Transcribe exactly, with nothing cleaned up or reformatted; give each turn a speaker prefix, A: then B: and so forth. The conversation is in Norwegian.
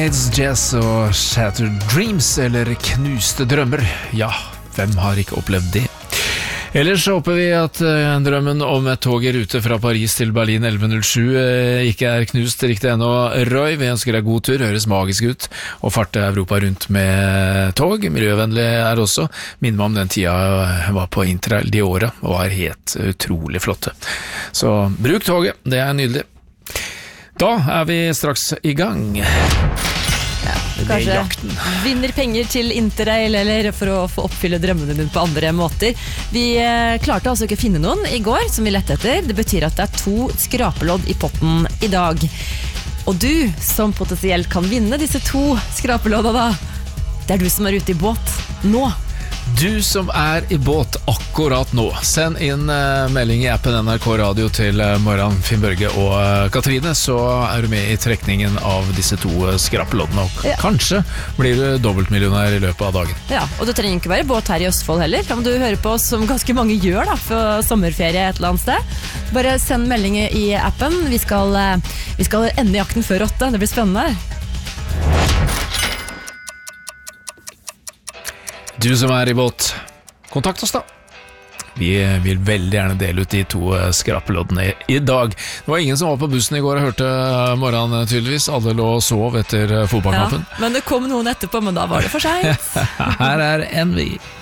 A: It's Jazz og Shattered Dreams, eller knuste drømmer. Ja, hvem har ikke opplevd det? Ellers håper vi at uh, drømmen om et tog i rute fra Paris til Berlin elleve null sju uh, ikke er knust riktig ennå. Roy, vi ønsker deg god tur, høres magisk ut, og farte Europa rundt med tog. Miljøvennlig er det også. Minner meg om den tida jeg var på Interrail de året, og var helt utrolig flotte. Så bruk toget, det er nydelig. Da er vi straks i gang.
B: Ja, du kanskje vinner penger til Interrail eller for å få oppfylle drømmene dine på andre måter. Vi eh, klarte altså ikke å finne noen i går som vi lette etter. Det betyr at det er to skrapelodd i potten i dag. Og du som potensielt kan vinne disse to skrapelodda da, det er du som er ute i båt nå.
A: Du som er i båt akkurat nå, send inn uh, melding i appen N R K Radio til uh, Morgan, Finn Børge og uh, Katrine, så er du med i trekningen av disse to uh, skrapeloddene, og ja. Kanskje blir du dobbeltmillionær i løpet av dagen.
B: Ja, og du trenger ikke være båt her i Østfold heller, kan du høre på oss som ganske mange gjør da, for sommerferie et eller annet sted. Bare send melding i appen, vi skal, uh, vi skal ende jakten før åtte, det blir spennende.
A: Du som er i båt, kontakt oss da. Vi vil veldig gjerne dele ut de to skrapeloddene i dag. Det var ingen som var på bussen i går og hørte morgenen tydeligvis. Alle lå og sov etter fotballkampen.
B: Ja, men det kom noen etterpå, men da var det for seg.
A: Her er N V.